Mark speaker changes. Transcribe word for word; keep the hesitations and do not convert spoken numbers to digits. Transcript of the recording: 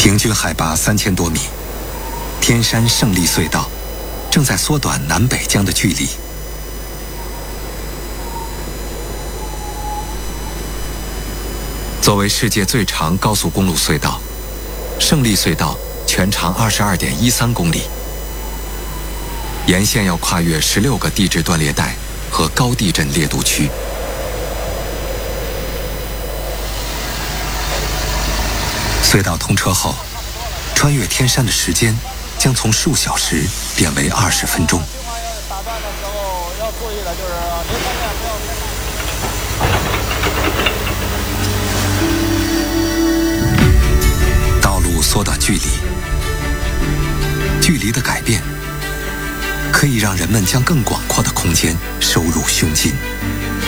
Speaker 1: 平均海拔三千多米，天山胜利隧道正在缩短南北疆的距离。作为世界最长高速公路隧道，胜利隧道全长二十二点一三公里，沿线要跨越十六个地质断裂带和高地震烈度区。隧道通车后，穿越天山的时间将从数小时变为二十分钟。
Speaker 2: 打断的时候要注意的就是离地面不要。
Speaker 1: 道路缩短距离，距离的改变可以让人们将更广阔的空间收入胸襟。